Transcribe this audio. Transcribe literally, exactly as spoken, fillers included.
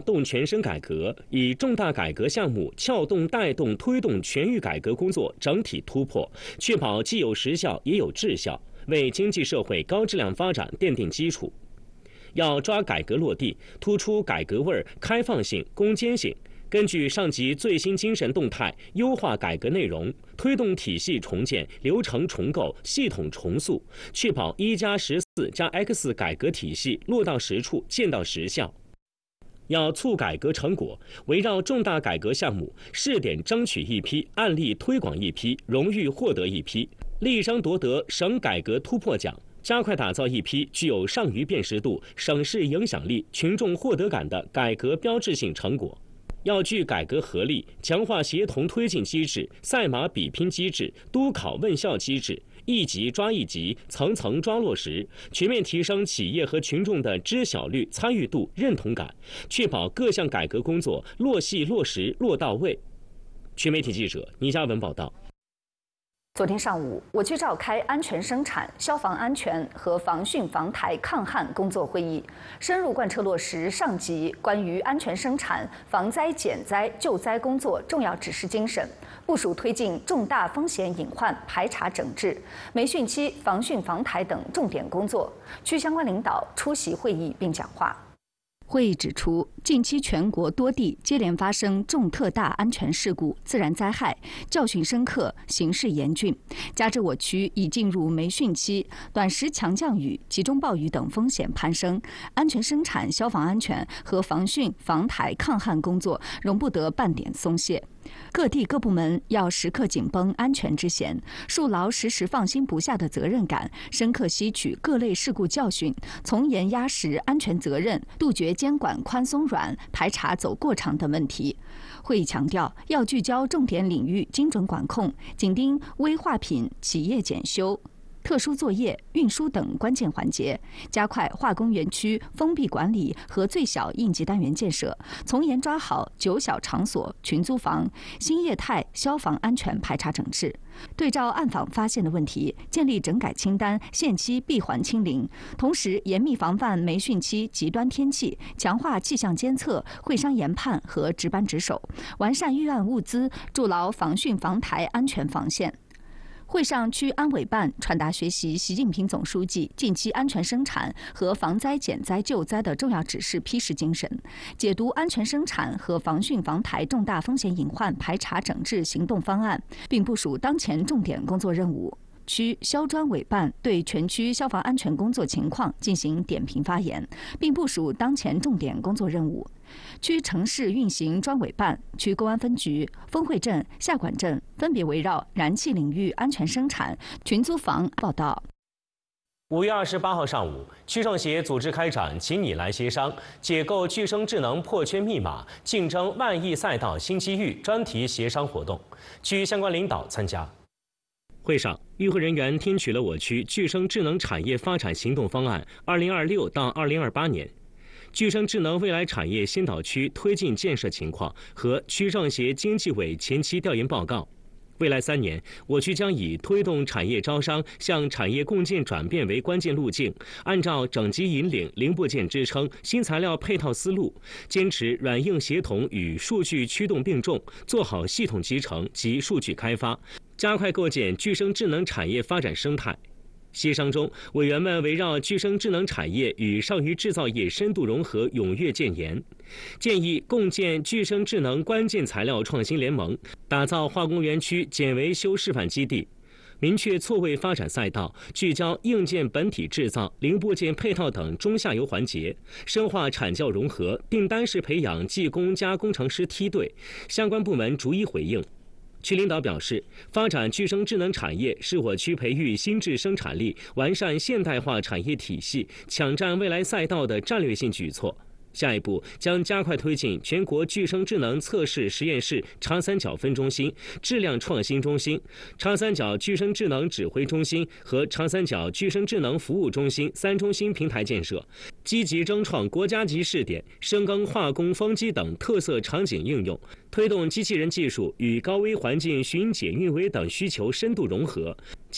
动全身改革，以重大改革项目撬动带动推动全域改革工作整体突破，确保既有实效也有质效，为经济社会高质量发展奠定基础。要抓改革落地，突出改革味儿、开放性、攻坚性。根据上级最新精神动态，优化改革内容，推动体系重建、流程重构、系统重塑，确保一加十四加 X 改革体系落到实处、见到实效。要促改革成果，围绕重大改革项目，试点争取一批，案例推广一批，荣誉获得一批，力争夺得省改革突破奖。加快打造一批具有上虞辨识度、省市影响力、群众获得感的改革标志性成果。要具改革合力，强化协同推进机制、赛马比拼机制、督考问效机制，一级抓一级，层层抓落实，全面提升企业和群众的知晓率、参与度、认同感，确保各项改革工作落细、落实、落到位。全媒体记者倪嘉文报道。 昨天上午，我区召开安全生产、消防安全和防汛防台抗旱工作会议，深入贯彻落实上级关于安全生产、防灾减灾救灾工作重要指示精神，部署推进重大风险隐患排查整治、梅汛期防汛防台等重点工作。区相关领导出席会议并讲话。会议指出，近期全国多地接连发生重特大安全事故、自然灾害，教训深刻，形势严峻。加之我区已进入梅汛期，短时强降雨、集中暴雨等风险攀升，安全生产、消防安全和防汛防台抗旱工作容不得半点松懈。各地各部门要时刻紧绷安全之弦，树牢时时放心不下的责任感，深刻吸取各类事故教训，从严压实安全责任，杜绝监管宽松软、排查走过场等问题。会议强调，要聚焦重点领域精准管控，紧盯危化品企业检修、特殊作业、运输等关键环节，加快化工园区封闭管理和最小应急单元建设，从严抓好九小场所、群租房、新业态消防安全排查整治，对照暗访发现的问题，建立整改清单，限期闭环清零。同时，严密防范梅汛期极端天气，强化气象监测、会商研判和值班值守，完善预案物资，筑牢防汛防台安全防线。会上，区安委办传达学习习近平总书记近期安全生产和防灾减灾救灾的重要指示批示精神，解读安全生产和防汛防台重大风险隐患排查整治行动方案，并部署当前重点工作任务。区消专委办对全区消防安全工作情况进行点评发言，并部署当前重点工作任务。区城市运行专委办、区公安分局、丰汇镇、下管镇分别围绕燃气领域安全生产、群租房报道。 五月二十八号上午，区政协组织开展“请你来协商，解构具生智能破圈密码，竞争万亿赛道新机遇”专题协商活动，区相关领导参加。会上，与会人员听取了我区具生智能产业发展行动方案（二零二六到二零二八年）。具生智能未来产业先导区推进建设情况和区政协经济委前期调研报告。未来三年，我区将以推动产业招商向产业共建转变为关键路径，按照整机引领、零部件支撑、新材料配套思路，坚持软硬协同与数据驱动并重，做好系统集成及数据开发，加快构建具生智能产业发展生态。协商中，委员们围绕具生智能产业与上虞制造业深度融合踊跃建言，建议共建具生智能关键材料创新联盟，打造化工园区检维修示范基地，明确错位发展赛道，聚焦硬件本体制造、零部件配套等中下游环节，深化产教融合，订单式培养技工加工程师梯队，相关部门逐一回应。区领导表示，发展具生智能产业是我区培育新质生产力、完善现代化产业体系、抢占未来赛道的战略性举措。下一步将加快推进全国具生智能测试实验室长三角分中心、质量创新中心、长三角具生智能指挥中心和长三角具生智能服务中心三中心平台建设，积极争创国家级试点，深耕化工、风机等特色场景应用，推动机器人技术与高危环境巡检运维等需求深度融合。